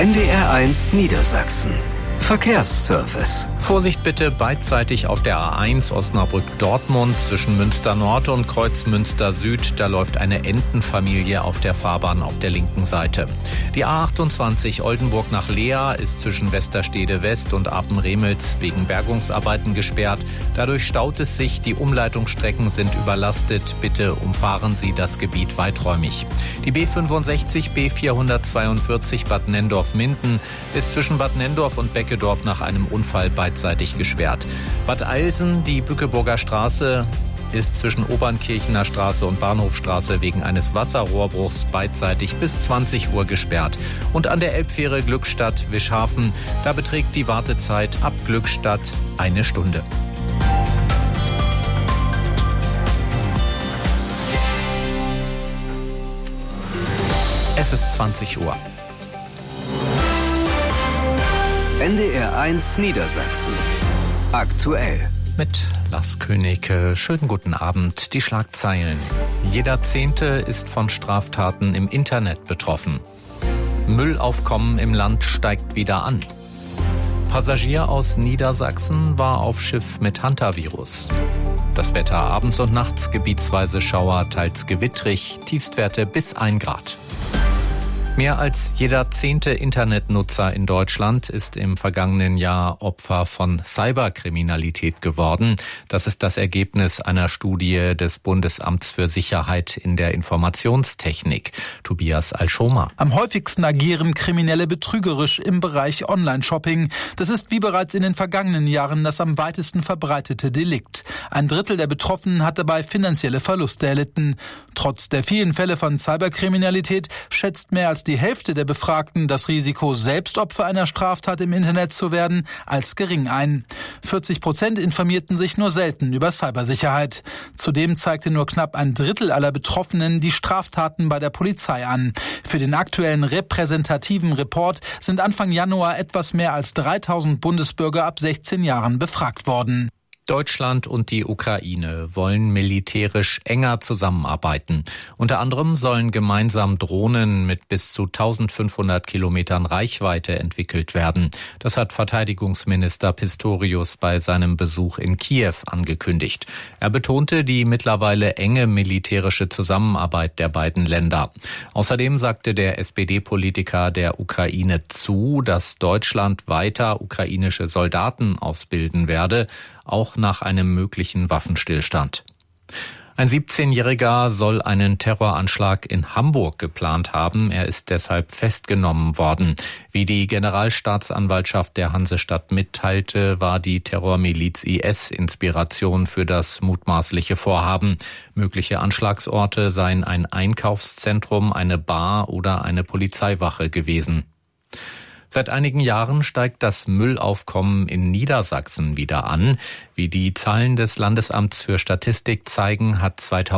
NDR1 Niedersachsen. Verkehrsservice. Vorsicht bitte beidseitig auf der A1 Osnabrück-Dortmund zwischen Münster Nord und Kreuz Münster Süd. Da läuft eine Entenfamilie auf der Fahrbahn auf der linken Seite. Die A28 Oldenburg nach Leer ist zwischen Westerstede West und Apen-Remels wegen Bergungsarbeiten gesperrt. Dadurch staut es sich, die Umleitungsstrecken sind überlastet. Bitte umfahren Sie das Gebiet weiträumig. Die B65 B442 Bad Nenndorf-Minden ist zwischen Bad Nenndorf und Beckedorf nach einem Unfall beidseitig gesperrt. Bad Eilsen, die Bückeburger Straße, ist zwischen Obernkirchener Straße und Bahnhofstraße wegen eines Wasserrohrbruchs beidseitig bis 20 Uhr gesperrt. Und an der Elbfähre Glückstadt-Wischhafen, da beträgt die Wartezeit ab Glückstadt 1 Stunde. Es ist 20 Uhr. NDR1 Niedersachsen. Aktuell. Mit Lars Königke. Schönen guten Abend. Die Schlagzeilen. Jeder Zehnte ist von Straftaten im Internet betroffen. Müllaufkommen im Land steigt wieder an. Passagier aus Niedersachsen war auf Schiff mit Hantavirus. Das Wetter abends und nachts gebietsweise Schauer, teils gewittrig, Tiefstwerte bis 1 Grad. Mehr als jeder 10. Internetnutzer in Deutschland ist im vergangenen Jahr Opfer von Cyberkriminalität geworden. Das ist das Ergebnis einer Studie des Bundesamts für Sicherheit in der Informationstechnik. Tobias Alschoma. Am häufigsten agieren Kriminelle betrügerisch im Bereich Online-Shopping. Das ist wie bereits in den vergangenen Jahren das am weitesten verbreitete Delikt. 1/3 der Betroffenen hat dabei finanzielle Verluste erlitten. Trotz der vielen Fälle von Cyberkriminalität schätzt mehr als die Hälfte der Befragten das Risiko, selbst Opfer einer Straftat im Internet zu werden, als gering ein. 40% informierten sich nur selten über Cybersicherheit. Zudem zeigte nur knapp 1/3 aller Betroffenen die Straftaten bei der Polizei an. Für den aktuellen repräsentativen Report sind Anfang Januar etwas mehr als 3000 Bundesbürger ab 16 Jahren befragt worden. Deutschland und die Ukraine wollen militärisch enger zusammenarbeiten. Unter anderem sollen gemeinsam Drohnen mit bis zu 1500 Kilometern Reichweite entwickelt werden. Das hat Verteidigungsminister Pistorius bei seinem Besuch in Kiew angekündigt. Er betonte die mittlerweile enge militärische Zusammenarbeit der beiden Länder. Außerdem sagte der SPD-Politiker der Ukraine zu, dass Deutschland weiter ukrainische Soldaten ausbilden werde, auch nach einem möglichen Waffenstillstand. Ein 17-Jähriger soll einen Terroranschlag in Hamburg geplant haben. Er ist deshalb festgenommen worden. Wie die Generalstaatsanwaltschaft der Hansestadt mitteilte, war die Terrormiliz IS Inspiration für das mutmaßliche Vorhaben. Mögliche Anschlagsorte seien ein Einkaufszentrum, eine Bar oder eine Polizeiwache gewesen. Seit einigen Jahren steigt das Müllaufkommen in Niedersachsen wieder an. Wie die Zahlen des Landesamts für Statistik zeigen, hat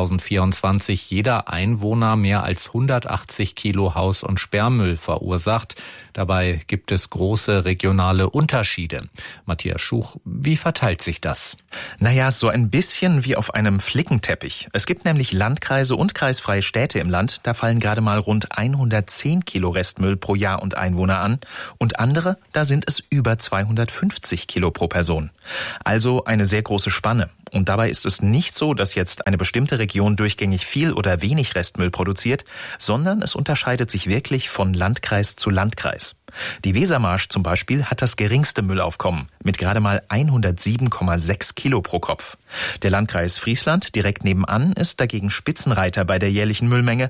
2024 jeder Einwohner mehr als 180 Kilo Haus- und Sperrmüll verursacht. Dabei gibt es große regionale Unterschiede. Matthias Schuch, wie verteilt sich das? Naja, so ein bisschen wie auf einem Flickenteppich. Es gibt nämlich Landkreise und kreisfreie Städte im Land, da fallen gerade mal rund 110 Kilo Restmüll pro Jahr und Einwohner an. Und andere, da sind es über 250 Kilo pro Person. Also eine sehr große Spanne. Und dabei ist es nicht so, dass jetzt eine bestimmte Region durchgängig viel oder wenig Restmüll produziert, sondern es unterscheidet sich wirklich von Landkreis zu Landkreis. Die Wesermarsch zum Beispiel hat das geringste Müllaufkommen mit gerade mal 107,6 Kilo pro Kopf. Der Landkreis Friesland direkt nebenan ist dagegen Spitzenreiter bei der jährlichen Müllmenge,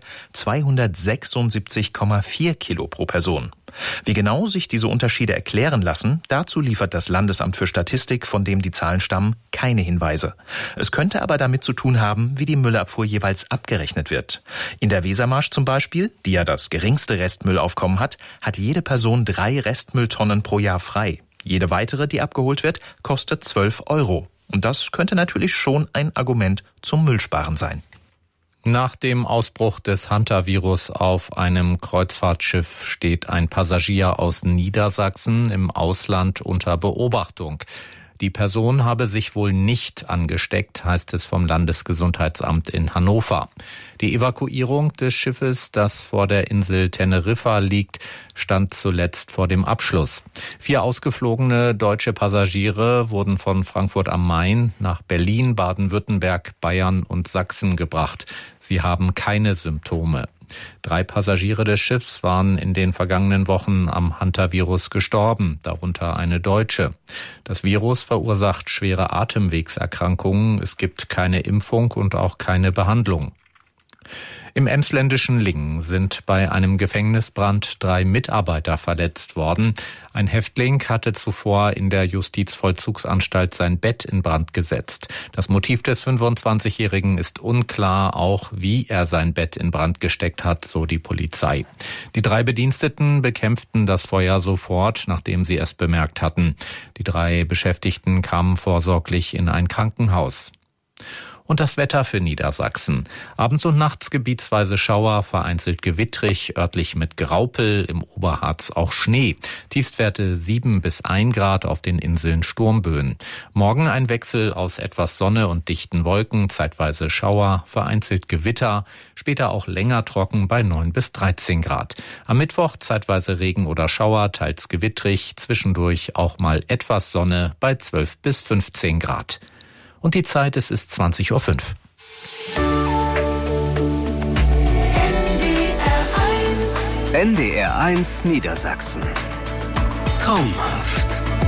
276,4 Kilo pro Person. Wie genau sich diese Unterschiede erklären lassen, dazu liefert das Landesamt für Statistik, von dem die Zahlen stammen, keine Hinweise. Es könnte aber damit zu tun haben, wie die Müllabfuhr jeweils abgerechnet wird. In der Wesermarsch zum Beispiel, die ja das geringste Restmüllaufkommen hat jede Person 3 Restmülltonnen pro Jahr frei. Jede weitere, die abgeholt wird, kostet 12 €. Und das könnte natürlich schon ein Argument zum Müllsparen sein. Nach dem Ausbruch des Hantavirus auf einem Kreuzfahrtschiff steht ein Passagier aus Niedersachsen im Ausland unter Beobachtung. Die Person habe sich wohl nicht angesteckt, heißt es vom Landesgesundheitsamt in Hannover. Die Evakuierung des Schiffes, das vor der Insel Teneriffa liegt, stand zuletzt vor dem Abschluss. 4 ausgeflogene deutsche Passagiere wurden von Frankfurt am Main nach Berlin, Baden-Württemberg, Bayern und Sachsen gebracht. Sie haben keine Symptome. 3 Passagiere des Schiffs waren in den vergangenen Wochen am Hantavirus gestorben, darunter eine Deutsche. Das Virus verursacht schwere Atemwegserkrankungen. Es gibt keine Impfung und auch keine Behandlung. Im emsländischen Lingen sind bei einem Gefängnisbrand 3 Mitarbeiter verletzt worden. Ein Häftling hatte zuvor in der Justizvollzugsanstalt sein Bett in Brand gesetzt. Das Motiv des 25-Jährigen ist unklar, auch wie er sein Bett in Brand gesteckt hat, so die Polizei. Die 3 Bediensteten bekämpften das Feuer sofort, nachdem sie es bemerkt hatten. Die 3 Beschäftigten kamen vorsorglich in ein Krankenhaus. Und das Wetter für Niedersachsen. Abends und nachts gebietsweise Schauer, vereinzelt gewittrig, örtlich mit Graupel, im Oberharz auch Schnee. Tiefstwerte 7 bis 1 Grad, auf den Inseln Sturmböen. Morgen ein Wechsel aus etwas Sonne und dichten Wolken, zeitweise Schauer, vereinzelt Gewitter, später auch länger trocken bei 9 bis 13 Grad. Am Mittwoch zeitweise Regen oder Schauer, teils gewittrig, zwischendurch auch mal etwas Sonne bei 12 bis 15 Grad. Und die Zeit, es ist 20:05 Uhr. NDR 1 Niedersachsen. Traumhaft.